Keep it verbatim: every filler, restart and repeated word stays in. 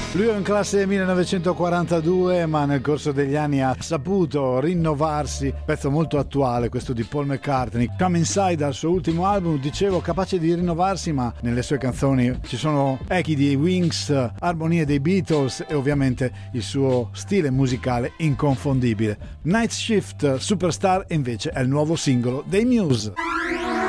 Lui è in classe millenovecentoquarantadue, ma nel corso degli anni ha saputo rinnovarsi. Pezzo molto attuale questo di Paul McCartney. Come Inside, al suo ultimo album, dicevo, capace di rinnovarsi, ma nelle sue canzoni ci sono echi dei Wings, armonie dei Beatles e ovviamente il suo stile musicale inconfondibile. Night Shift Superstar invece è il nuovo singolo dei Muse.